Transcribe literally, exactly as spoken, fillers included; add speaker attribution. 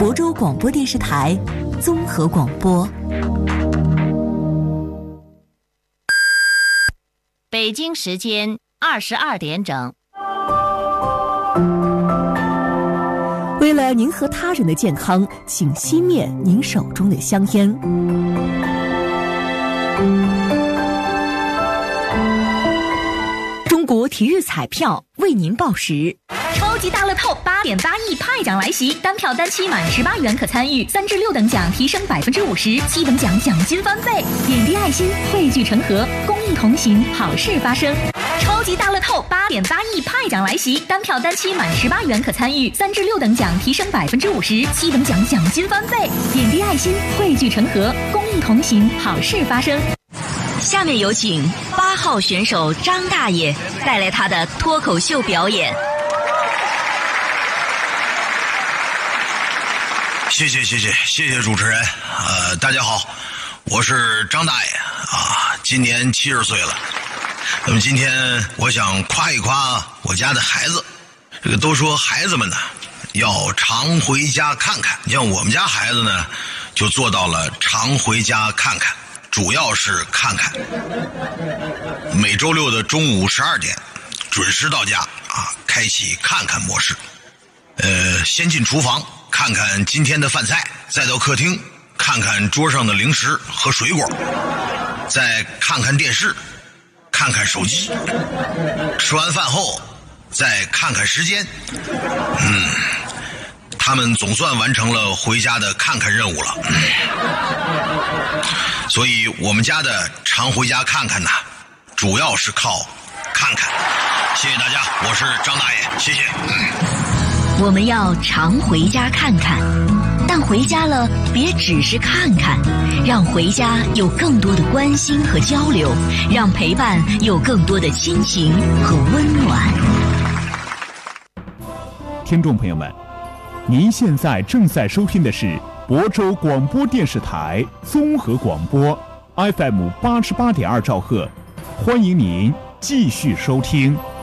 Speaker 1: 亳州广播电视台综合广播。
Speaker 2: 北京时间二十二点整。
Speaker 1: 为了您和他人的健康，请熄灭您手中的香烟。中国体育彩票为您报时。
Speaker 3: 超级大乐透八点八亿派奖来袭，单票单期满十八元可参与，三至六等奖提升百分之五十，七等奖奖金翻倍，点滴爱心，汇聚成河，公益同行，好事发生。超级大乐透八点八亿派奖来袭，单票单期满十八元可参与，三至六等奖提升百分之五十，七等奖奖金翻倍，点滴爱心，汇聚成河，公益同行，好事发生。
Speaker 4: 下面有请八号选手张大爷带来他的脱口秀表演。
Speaker 5: 谢谢谢谢谢谢主持人，呃，大家好，我是张大爷啊，今年七十岁了。那么今天我想夸一夸我家的孩子，这个都说孩子们呢要常回家看看，你像我们家孩子呢就做到了常回家看看，主要是看看。每周六的中午十二点准时到家啊，开启看看模式。呃，先进厨房看看今天的饭菜，再到客厅看看桌上的零食和水果，再看看电视，看看手机，吃完饭后再看看时间。嗯，他们总算完成了回家的看看任务了。所以我们家的常回家看看呢，主要是靠看看。谢谢大家，我是张大爷，谢谢。
Speaker 4: 我们要常回家看看，但回家了别只是看看，让回家有更多的关心和交流，让陪伴有更多的亲情和温暖。
Speaker 6: 听众朋友们，您现在正在收听的是亳州广播电视台综合广播 F M 八十八点二兆赫，欢迎您继续收听。